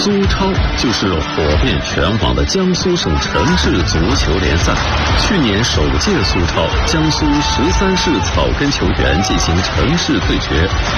苏超就是火遍全网的江苏省城市足球联赛。去年首届苏超，江苏13市草根球员进行城市对决，